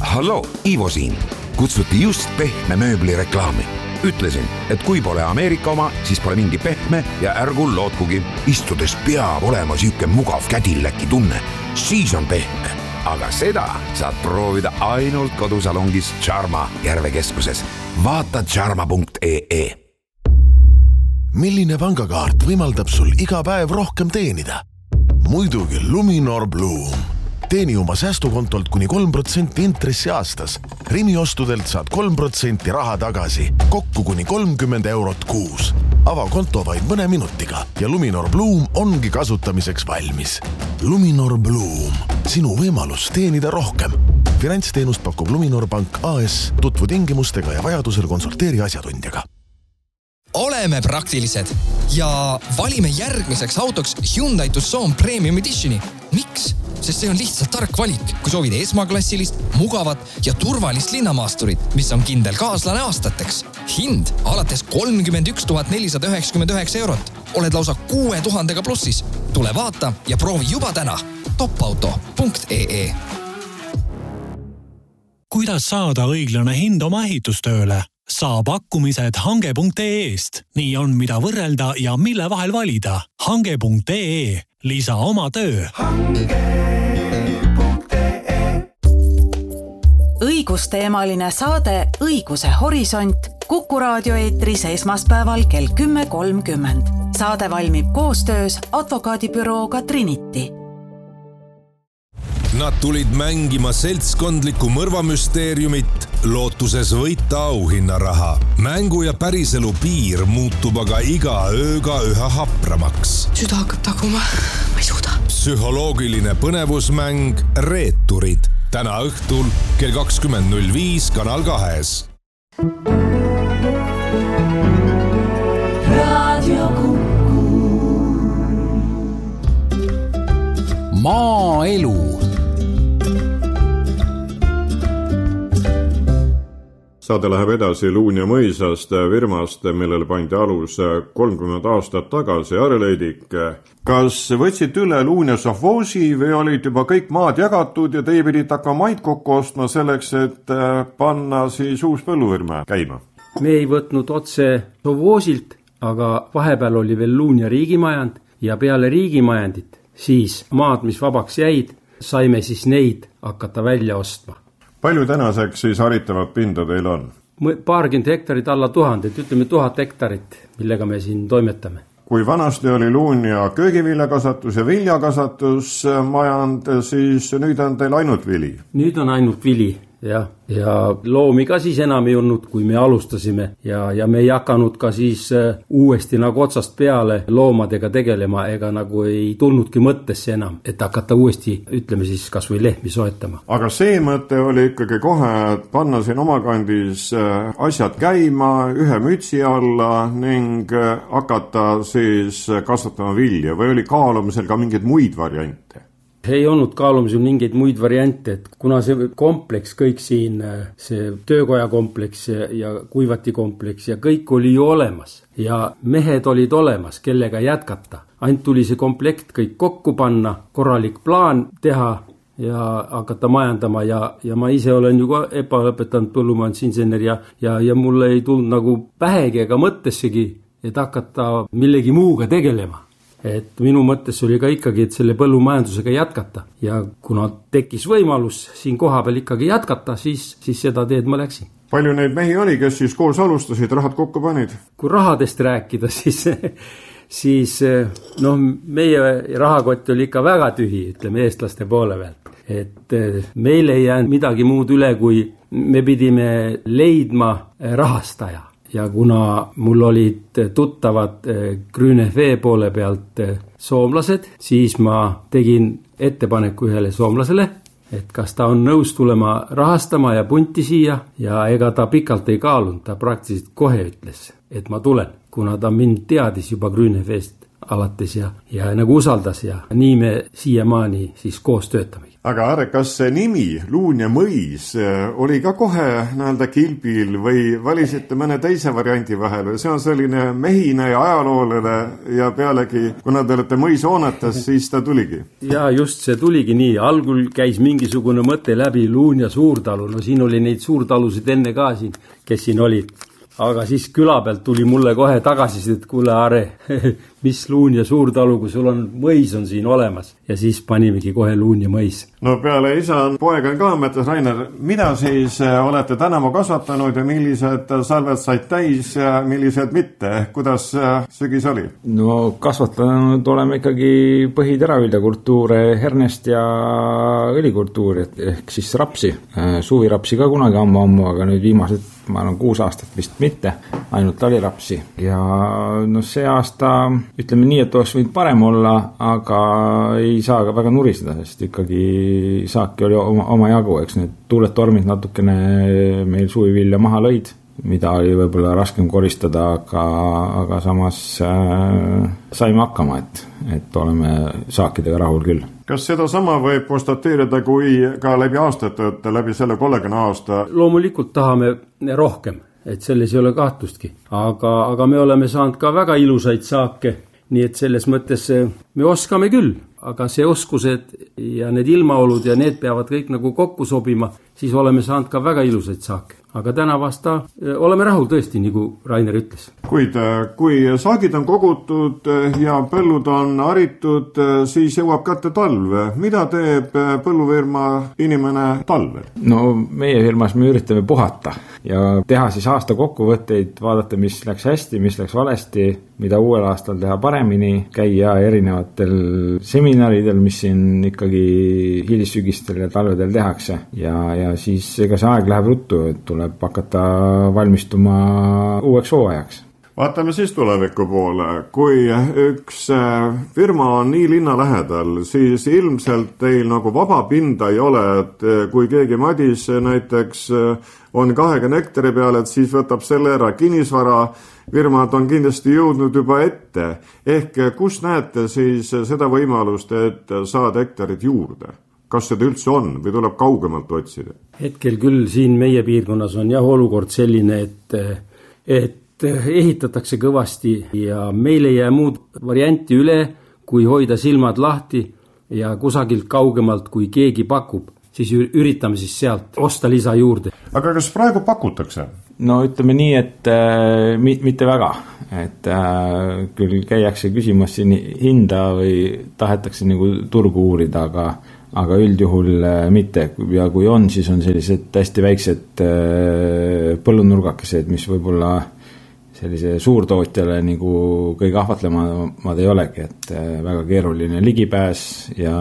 Halloo, Ivo siin. Kutsuti just pehme mööbli reklaami. Ütlesin, et kui pole Ameerika oma, siis pole mingi pehme ja ärgu lootkugi. Istudes peab olema süüke mugav kädilläki tunne. Siis on pehme. Aga seda saad proovida ainult kodusalongis Charma Järvekeskuses. Vaata charma.ee. Milline pangakaart võimaldab sul iga päev rohkem teenida? Muidugi Luminor Bloom. Teeni oma säästukontolt kuni 3% intressi aastas. Rimi ostudelt saad 3% raha tagasi, kokku kuni 30 eurot kuus. Ava konto vaid mõne minutiga ja Luminor Bloom ongi kasutamiseks valmis. Luminor Bloom, sinu võimalus teenida rohkem. Finantsteenust pakub Luminor Pank AS, tutvu tingimustega ja vajadusel konsulteeri asjatundjaga. Oleme praktilised ja valime järgmiseks autoks Hyundai Tucson Premium Editioni. Miks? Sest see on lihtsalt tark valik, kui soovid esmaklassilist, mugavat ja turvalist linnamaasturit, mis on kindel kaaslane aastateks. Hind alates 31 499 eurot. Oled lausa 6000 plussis. Tule vaata ja proovi juba täna. topauto.ee. Kuidas saada õiglane hind oma ehitustööle? Saa pakkumised hange.ee-st. Nii on mida võrrelda ja mille vahel valida. Hange.ee. Lisa oma töö. Õigusteemaline saade Õiguse horisont Kuku raadio eetris esmaspäeval kell 10.30. Saade valmib koostöös advokaadibürooga Trinity. Nad tulid mängima seltskondlikku mõrvamüsteeriumit, lootuses võita auhinnaraha. Mängu ja päriselu piir muutub aga iga ööga üha hapramaks. Süda hakkab taguma, ma ei suuda. Psühholoogiline põnevusmäng Reeturid. Täna õhtul kell 20.05 Kanal 2. Radio Kuku. Maaelu. Saade läheb edasi Luunja mõisast firmast, millele pandi alus 30 aastat tagasi. Areleidik, kas võtsid üle Luunja sovhoosi või olid juba kõik maad jagatud ja teie pidid hakkama maid kokku ostma selleks, et panna siis uus põllufirma käima? Me ei võtnud otse sovhoosilt, aga vahepeal oli veel Luunja riigimajand ja peale riigimajandit siis maad, mis vabaks jäid, saime siis neid hakata välja ostma. Palju tänaseks siis haritavat pinda teil on? Paarkümmend hektarit alla 1000, ütleme 1000 hektarit, millega me siin toimetame. Kui vanasti oli Luunja köögiviljakasvatus ja viljakasvatusmajand, siis nüüd on teil ainult vili? Nüüd on ainult vili, jah. Ja loomi ka siis enam ei olnud, kui me alustasime ja me ei hakanud ka siis uuesti nagu otsast peale loomadega tegelema ega nagu ei tulnudki mõttesse enam, et hakata uuesti, ütleme siis kas või lehmi soetama. Aga see mõte oli ikkagi kohe panna siin omakandis asjad käima ühe mütsi alla ning hakata siis kasvatama vilja või oli kaalumisel ka mingeid muid variante? Ei olnud kaalumisel mingeid muid variante, et kuna see kompleks kõik siin, see töökoja kompleks ja kuivati kompleks ja kõik oli ju olemas ja mehed olid olemas, kellega jätkata. Ainult tuli see komplekt kõik kokku panna, korralik plaan teha ja hakata majandama ja ma ise olen ju ka lõpetanud põllumajandusinsener ja mulle ei tulnud nagu pähegi ega mõttessegi, et hakata millegi muuga tegelema. Et minu mõttes oli ka ikkagi, et selle põllumajandusega jätkata ja kuna tekkis võimalus siin koha peal ikkagi jätkata, siis seda teed ma läksin. Palju neid mehi oli, kes siis koos alustasid, rahad kokku panid? Kui rahadest rääkida, siis meie rahakott oli ikka väga tühi, ütleme eestlaste poole pealt. Et meil ei jäänud midagi muud üle, kui me pidime leidma rahastaja. Ja kuna mul olid tuttavad Grünefee poole pealt soomlased, siis ma tegin ettepaneku ühele soomlasele, et kas ta on nõus tulema rahastama ja punti siia ja ega ta pikalt ei kaalunud, ta praktiliselt kohe ütles, et ma tulen, kuna ta mind teadis juba Grünefeest alates ja nagu usaldas ja nii me siiamaani siis koos töötamegi. Aga Aare, kas see nimi Luunja mõis oli ka kohe kilbil või valisite mõne teise variandi vahel? See on selline mehine ja ajalooline ja pealegi, kuna te olete mõishoonetes, siis ta tuligi. Ja just see tuligi nii. Algul käis mingisugune mõte läbi Luunja suurtalu. No siin oli neid suurtalusid enne ka siin, kes siin olid. Aga siis küla pealt tuli mulle kohe tagasi, et kuule Aare, mis Luunja suurtalu, kui sul on mõis on siin olemas. Ja siis panimegi kohe Luunja mõis. No peale isa on poeg on ka mõttes, Rainer, mida siis olete tänavu kasvatanud ja millised salved said täis ja millised mitte? Kuidas sügis oli? No kasvatanud oleme ikkagi põhiteraviljakultuure, hernest ja õlikultuuri, ehk siis rapsi. Suvirapsi ka kunagi ammu, aga nüüd viimased, ma olen 6 aastat vist mitte, ainult talirapsi. Ja no see aasta, ütleme nii, et oleks võinud parem olla, aga ei saa ka väga nuriseda, sest ikkagi saaki oli oma jagu, eks need tuuled tormid natukene meil suvivilja maha lõid, mida oli võib-olla raskem koristada, aga samas saime hakkama, et oleme saakidega rahul küll. Kas seda sama võib konstateerida kui ka läbi aastate, et läbi selle 30 aasta? Loomulikult tahame rohkem, et selles ei ole kahtlustki, aga me oleme saanud ka väga ilusaid saake, nii et selles mõttes me oskame küll, aga see oskused ja need ilmaolud ja need peavad kõik nagu kokku sobima, siis oleme saanud ka väga ilusaid saake. Aga täna vasta oleme rahul tõesti, nagu Rainer ütles. Kuid kui saagid on kogutud ja põllud on haritud, siis jõuab kätte talv. Mida teeb põllufirma inimene talvel? No meie firmas me üritame puhata ja teha siis aasta kokkuvõtteid, vaadata, mis läks hästi, mis läks valesti, mida uuel aastal teha paremini, käia erinevatel seminaridel, mis siin ikkagi hilissügistel ja talvedel tehakse ja siis ega see aeg läheb ruttu, et tuleb hakata valmistuma uueks hooajaks. Vaatame siis tuleviku poole. Kui üks firma on nii linna lähedal, siis ilmselt teil nagu vaba pinda ei ole, et kui keegi Madis näiteks on 20 hektari peal, et siis võtab selle ära. Kinnisvara firmad on kindlasti jõudnud juba ette. Ehk kus näete siis seda võimalust, et saada hektarid juurde? Kas seda üldse on või tuleb kaugemalt otsida? Hetkel küll siin meie piirkonnas on olukord selline, et ehitatakse kõvasti ja meil ei jää muud varianti üle, kui hoida silmad lahti ja kusagilt kaugemalt, kui keegi pakub, siis üritame siis sealt osta lisa juurde. Aga kas praegu pakutakse? No ütleme nii, et mitte väga, et küll käiakse küsimas siin hinda või tahetakse nagu turgu uurida, aga üldjuhul mitte ja kui on, siis on sellised hästi väiksed põllunurgakesed, mis võib-olla sellise suurtootjale nagu kõige ahvatlemad ei olegi, et väga keeruline ligipääs ja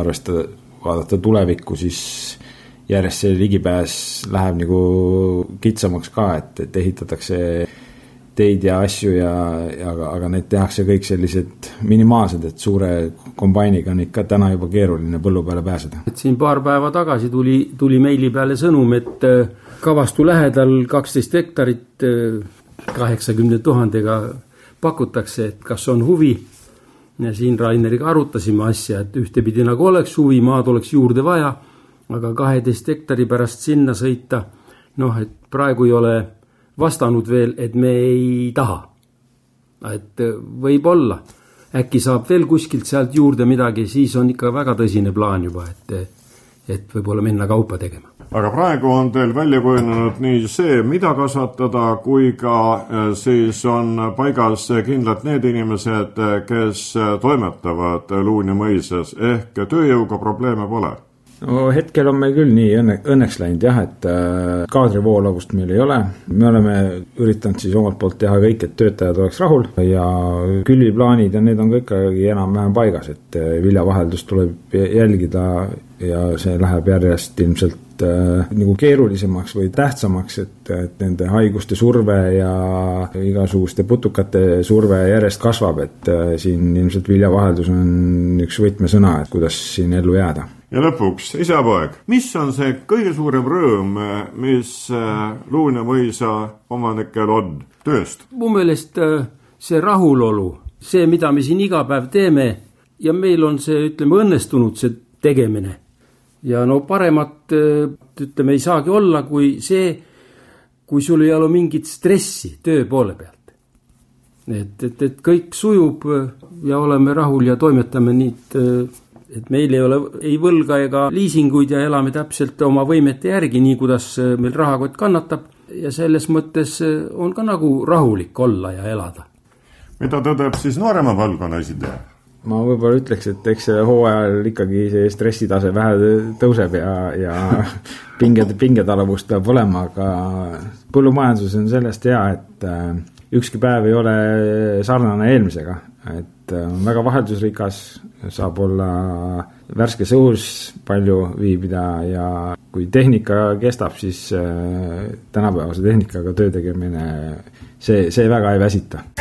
vaadata tulevikku, siis järjest see ligipääs läheb nagu kitsamaks ka, et ehitatakse teid ja asju aga need tehakse kõik sellised minimaalsed, et suure kombainiga on ikka täna juba keeruline põllu peale pääseda. Et siin paar päeva tagasi tuli meili peale sõnum, et Kavastu lähedal 12 hektarit 80 000-ga pakutakse, et kas on huvi. Ja siin Raineriga arutasime asja, et ühtepidi nagu oleks huvi, maad oleks juurde vaja, aga 12 hektari pärast sinna sõita, et praegu ei ole vastanud veel, et me ei taha. Et võib olla. Äkki saab veel kuskilt sealt juurde midagi, siis on ikka väga tõsine plaan juba, et võib-olla minna kaupa tegema. Aga praegu on teil välja kujunenud nii see, mida kasvatada, kui ka siis on paigas kindlalt need inimesed, kes toimetavad Luunja mõisas, ehk tööjõuga probleeme pole. No hetkel on meil küll nii õnneks läinud et kaadrivoolavust meil ei ole. Me oleme üritanud siis omalt poolt teha kõik, et töötajad oleks rahul ja külviplaanid ja need on kõik enam-vähem paigas, et viljavaheldust tuleb jälgida ja see läheb järjest ilmselt nagu keerulisemaks või tähtsamaks, et nende haiguste surve ja igasuguste putukate surve järjest kasvab, et siin ilmselt viljavaheldus on üks võtmesõna, et kuidas siin ellu jääda. Ja lõpuks, isapoeg, mis on see kõige suurem rõõm, mis Luunja mõisa omanikel on tööst? Mu meelest see rahulolu, see, mida me siin iga päev teeme ja meil on see, ütleme, õnnestunud see tegemine. ja no paremat, ütleme, ei saagi olla kui see, kui sul ei ole mingit stressi töö poole pealt. Et kõik sujub ja oleme rahul ja toimetame nii, et meil ei ole ei võlga ega liisinguid ja elame täpselt oma võimete järgi, nii kuidas meil rahakott kannatab ja selles mõttes on ka nagu rahulik olla ja elada. Mida tõdeb siis noorema põlvkonna esindaja? Ma võib-olla ütleks, et eks see hooajal ikkagi see stressitase vähe tõuseb ja pingetalevust peab olema, aga põllumajanduses on sellest hea, et ükski päev ei ole sarnane eelmisega, et on väga vaheldusrikas, saab olla värskes õhus palju viibida ja kui tehnika kestab, siis tänapäevase tehnikaga töö tegemine, see väga ei väsita.